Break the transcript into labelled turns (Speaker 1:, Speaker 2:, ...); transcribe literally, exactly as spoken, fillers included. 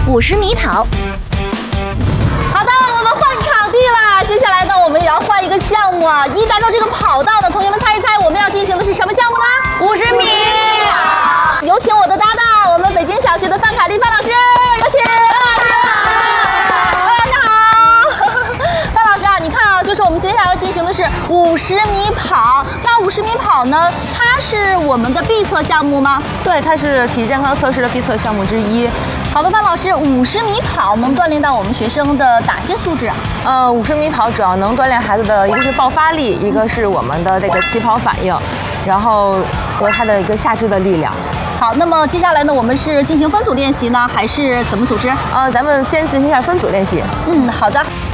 Speaker 1: 五十米跑。
Speaker 2: 好的，我们换场地啦。接下来呢，我们也要换一个项目啊。一达到这个跑道的同学们猜一猜，我们要进行的是什么项目呢？
Speaker 1: 五十米
Speaker 2: 跑。有请我的搭档，我们北京小学的范凯丽范老师，有请。就是我们接下来要进行的是五十米跑。那五十米跑呢，它是我们的必测项目吗？
Speaker 3: 对，它是体育健康测试的必测项目之一。
Speaker 2: 好的，范老师，五十米跑能锻炼到我们学生的哪些素质啊？
Speaker 3: 呃，五十米跑主要能锻炼孩子的一个是爆发力，一个是我们的这个起跑反应，然后和他的一个下肢的力量。
Speaker 2: 好，那么接下来呢，我们是进行分组练习呢，还是怎么组织？
Speaker 3: 呃，咱们先进行一下分组练习。
Speaker 2: 嗯，好的。